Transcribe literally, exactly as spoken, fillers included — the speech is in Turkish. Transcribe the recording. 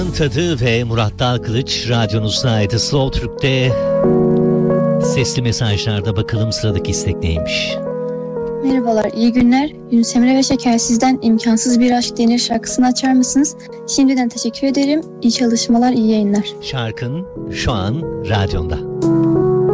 Tadı ve Murat Dalkılıç radyonuzdaydı. Slow Türk'te sesli mesajlarda bakalım sıradaki istek neymiş? Merhabalar, iyi günler. Yunus Emre ve Şekersiz'den İmkansız Bir Aşk Denir şarkısını açar mısınız? Şimdiden teşekkür ederim. İyi çalışmalar, iyi yayınlar. Şarkın şu an radyonda.